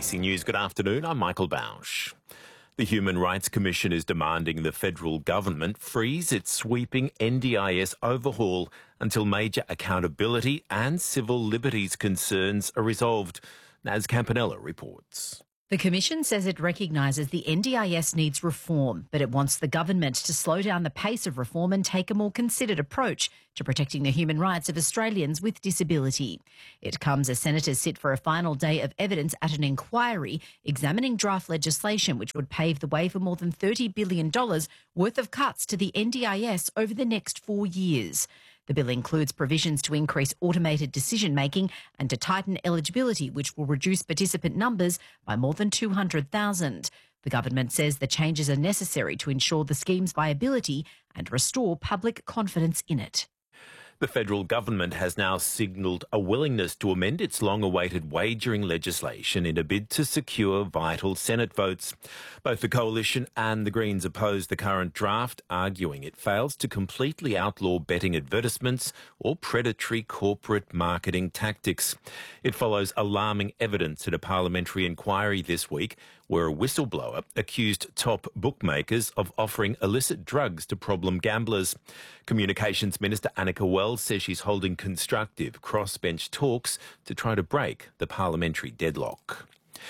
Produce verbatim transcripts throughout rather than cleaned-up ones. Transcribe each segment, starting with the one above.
C News, good afternoon. I'm Michael Bausch. The Human Rights Commission is demanding the federal government freeze its sweeping N D I S overhaul until major accountability and civil liberties concerns are resolved. Naz Campanella reports. The Commission says it recognises the N D I S needs reform, but it wants the government to slow down the pace of reform and take a more considered approach to protecting the human rights of Australians with disability. It comes as senators sit for a final day of evidence at an inquiry examining draft legislation which would pave the way for more than thirty billion dollars worth of cuts to the N D I S over the next four years. The bill includes provisions to increase automated decision-making and to tighten eligibility, which will reduce participant numbers by more than two hundred thousand. The government says the changes are necessary to ensure the scheme's viability and restore public confidence in it. The federal government has now signalled a willingness to amend its long-awaited wagering legislation in a bid to secure vital Senate votes. Both the Coalition and the Greens oppose the current draft, arguing it fails to completely outlaw betting advertisements or predatory corporate marketing tactics. It follows alarming evidence at a parliamentary inquiry this week where a whistleblower accused top bookmakers of offering illicit drugs to problem gamblers. Communications Minister Annika Wells says she's holding constructive crossbench talks to try to break the parliamentary deadlock.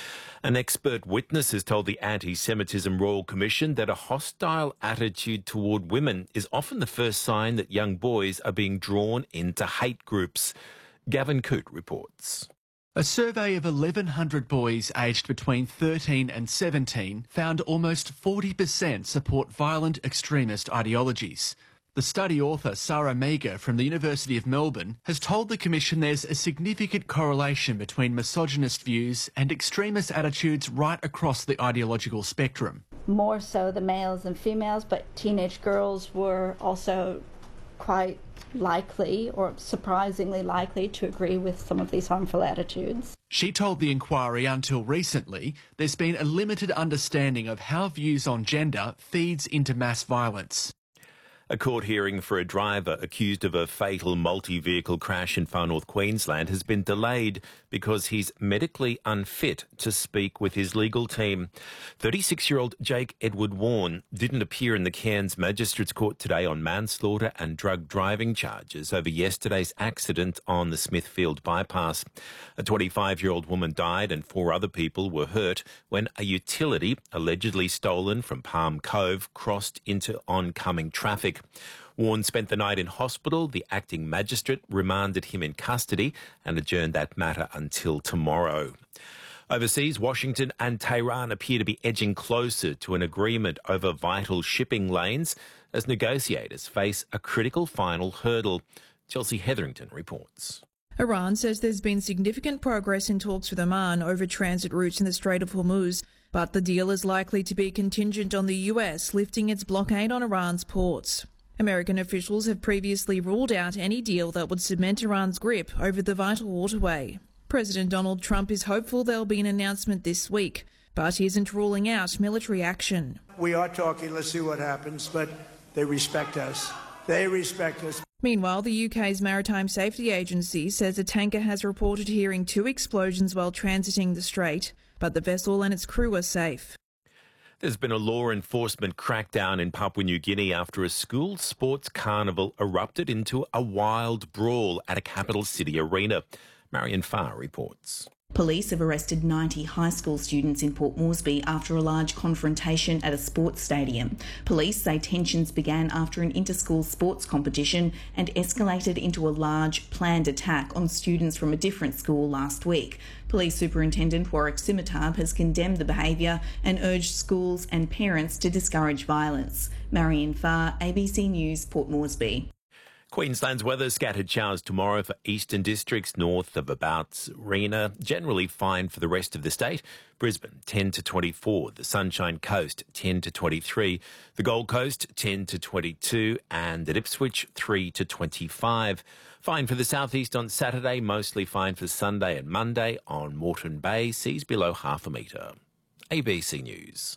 An expert witness has told the Anti-Semitism Royal Commission that a hostile attitude toward women is often the first sign that young boys are being drawn into hate groups. Gavin Coote reports. A survey of eleven hundred boys aged between thirteen and seventeen found almost forty percent support violent extremist ideologies. The study author, Sarah Meager from the University of Melbourne, has told the Commission there's a significant correlation between misogynist views and extremist attitudes right across the ideological spectrum. More so the males and females, but teenage girls were also quite likely or surprisingly likely to agree with some of these harmful attitudes. She told the inquiry until recently there's been a limited understanding of how views on gender feeds into mass violence. A court hearing for a driver accused of a fatal multi-vehicle crash in far north Queensland has been delayed because he's medically unfit to speak with his legal team. thirty-six-year-old Jake Edward Warren didn't appear in the Cairns Magistrates Court today on manslaughter and drug driving charges over yesterday's accident on the Smithfield bypass. A twenty-five-year-old woman died and four other people were hurt when a utility allegedly stolen from Palm Cove crossed into oncoming traffic. Warren spent the night in hospital. The acting magistrate remanded him in custody and adjourned that matter until tomorrow. Overseas, Washington and Tehran appear to be edging closer to an agreement over vital shipping lanes as negotiators face a critical final hurdle. Chelsea Hetherington reports. Iran says there's been significant progress in talks with Oman over transit routes in the Strait of Hormuz, but the deal is likely to be contingent on the U S lifting its blockade on Iran's ports. American officials have previously ruled out any deal that would cement Iran's grip over the vital waterway. President Donald Trump is hopeful there'll be an announcement this week, but he isn't ruling out military action. We are talking, let's see what happens, but they respect us. They respect us. Meanwhile, the U K's Maritime Safety Agency says a tanker has reported hearing two explosions while transiting the strait, but the vessel and its crew are safe. There's been a law enforcement crackdown in Papua New Guinea after a school sports carnival erupted into a wild brawl at a capital city arena. Marion Farr reports. Police have arrested ninety high school students in Port Moresby after a large confrontation at a sports stadium. Police say tensions began after an inter-school sports competition and escalated into a large, planned attack on students from a different school last week. Police Superintendent Warwick Scimitar has condemned the behaviour and urged schools and parents to discourage violence. Marion Farr, A B C News, Port Moresby. Queensland's weather, scattered showers tomorrow for eastern districts north of about Sarina. Generally fine for the rest of the state. Brisbane, ten to twenty-four. The Sunshine Coast, ten to twenty-three. The Gold Coast, ten to twenty-two. And at Ipswich, three to twenty-five. Fine for the southeast on Saturday. Mostly fine for Sunday and Monday. On Moreton Bay, seas below half a metre. A B C News.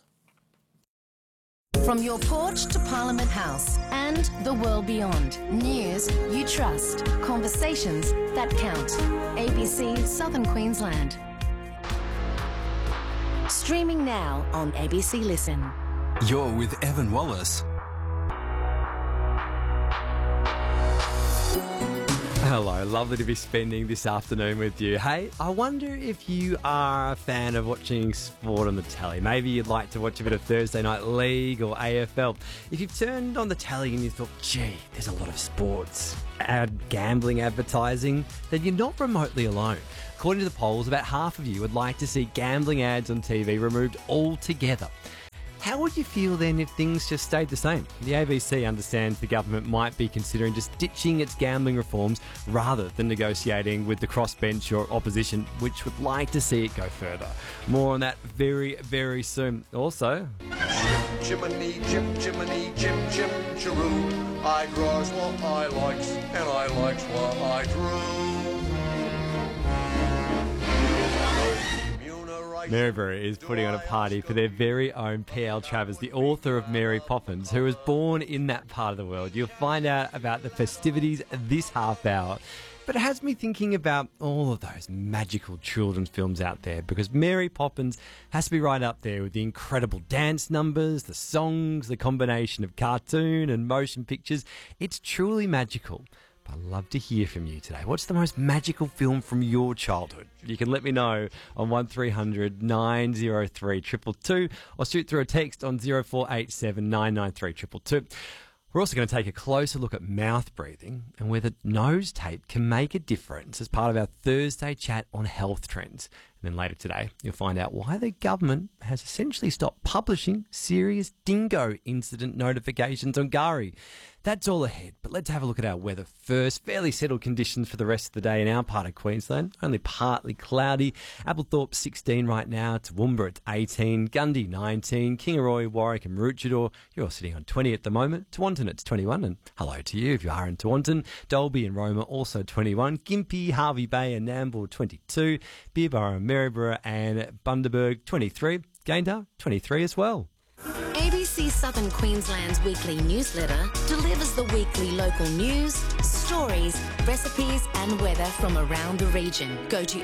From your porch to Parliament House and the world beyond. News you trust. Conversations that count. A B C Southern Queensland. Streaming now on A B C Listen. You're with Evan Wallace. Hello, lovely to be spending this afternoon with you. Hey, I wonder if you are a fan of watching sport on the telly. Maybe you'd like to watch a bit of Thursday Night League or A F L. If you've turned on the telly and you thought, gee, there's a lot of sports, ad gambling advertising, then you're not remotely alone. According to the polls, about half of you would like to see gambling ads on T V removed altogether. How would you feel then if things just stayed the same? The A B C understands the government might be considering just ditching its gambling reforms rather than negotiating with the crossbench or opposition, which would like to see it go further. More on that very, very soon. Also... Jiminy, Jim, Jiminy, Jim, Jim, Jaroo. I draws what I likes, and I likes what I drew. Marybury is putting on a party for their very own P L Travers, the author of Mary Poppins, who was born in that part of the world. You'll find out about the festivities this half hour. But it has me thinking about all of those magical children's films out there, because Mary Poppins has to be right up there with the incredible dance numbers, the songs, the combination of cartoon and motion pictures. It's truly magical. I'd love to hear from you today. What's the most magical film from your childhood? You can let me know on one three hundred nine oh three two two two or shoot through a text on zero four eight seven nine nine three two two two. We're also going to take a closer look at mouth breathing and whether nose tape can make a difference as part of our Thursday chat on health trends. And then later today, you'll find out why the government has essentially stopped publishing serious dingo incident notifications on Gari. That's all ahead, but let's have a look at our weather first. Fairly settled conditions for the rest of the day in our part of Queensland. Only partly cloudy. Applethorpe sixteen right now. Toowoomba at eighteen. Gundy nineteen. Kingaroy, Warwick and Maroochydore, you're all sitting on twenty at the moment. Tewantin it's twenty-one, and hello to you if you are in Tewantin. Dalby and Roma also twenty-one. Gympie, Harvey Bay and Nambour twenty-two. Beerborough, Maryborough and Bundaberg twenty-three. Gayndah twenty-three as well. A B C Southern Queensland's weekly newsletter delivers the weekly local news, stories, recipes and weather from around the region. Go to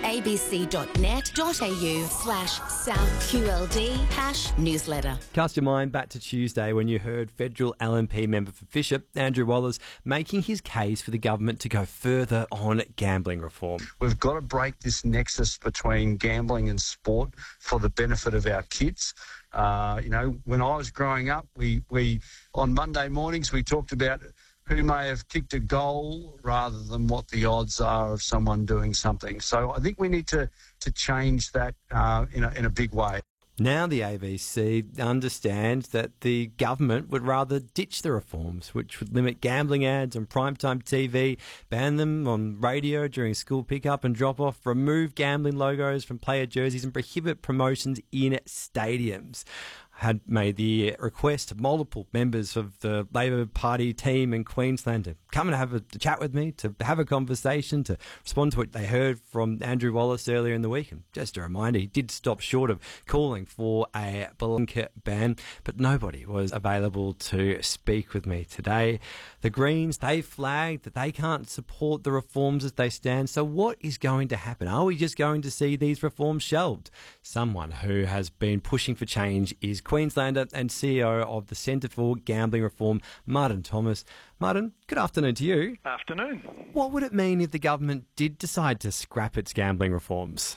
abc.net.au slash southqld hash newsletter. Cast your mind back to Tuesday when you heard federal L N P member for Fisher, Andrew Wallace, making his case for the government to go further on gambling reform. We've got to break this nexus between gambling and sport for the benefit of our kids. Uh, you know, when I was growing up, we, we on Monday mornings we talked about who may have kicked a goal rather than what the odds are of someone doing something. So I think we need to, to change that uh, in a, in a big way. Now the A B C understands that the government would rather ditch the reforms, which would limit gambling ads on primetime T V, ban them on radio during school pickup and drop-off, remove gambling logos from player jerseys and prohibit promotions in stadiums. Had made the request to multiple members of the Labor Party team in Queensland to come and have a chat with me, to have a conversation, to respond to what they heard from Andrew Wallace earlier in the week. And just a reminder, he did stop short of calling for a blanket ban, but nobody was available to speak with me today. The Greens, they flagged that they can't support the reforms as they stand. So what is going to happen? Are we just going to see these reforms shelved? Someone who has been pushing for change is Queenslander and C E O of the Centre for Gambling Reform, Martin Thomas. Martin, good afternoon to you. Afternoon. What would it mean if the government did decide to scrap its gambling reforms?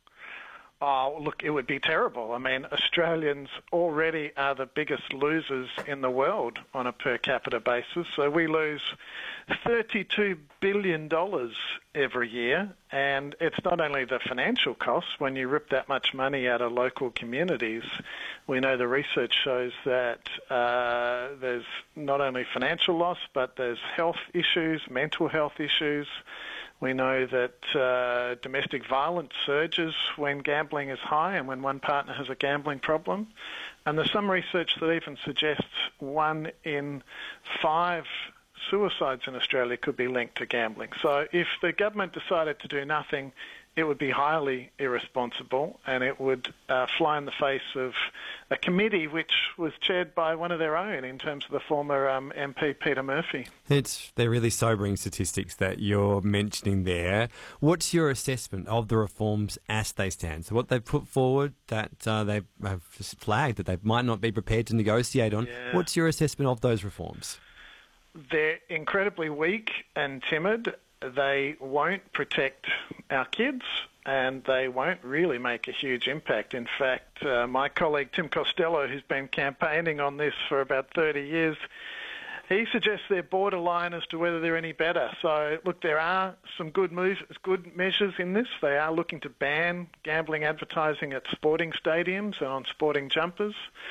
Oh, look, it would be terrible. I mean, Australians already are the biggest losers in the world on a per capita basis. So we lose thirty-two billion dollars every year. And it's not only the financial costs. When you rip that much money out of local communities, we know the research shows that uh, there's not only financial loss, but there's health issues, mental health issues. We know that uh, domestic violence surges when gambling is high and when one partner has a gambling problem. And there's some research that even suggests one in five suicides in Australia could be linked to gambling. So if the government decided to do nothing, it would be highly irresponsible, and it would uh, fly in the face of a committee which was chaired by one of their own in terms of the former um, M P Peter Murphy. It's they're really sobering statistics that you're mentioning there. What's your assessment of the reforms as they stand? So what they've put forward that uh, they have just flagged that they might not be prepared to negotiate on. Yeah. What's your assessment of those reforms? They're incredibly weak and timid. They won't protect our kids, and they won't really make a huge impact. In fact, uh, my colleague Tim Costello, who's been campaigning on this for about thirty years, he suggests they're borderline as to whether they're any better. So, look, there are some good moves, good measures in this. They are looking to ban gambling advertising at sporting stadiums and on sporting jumpers.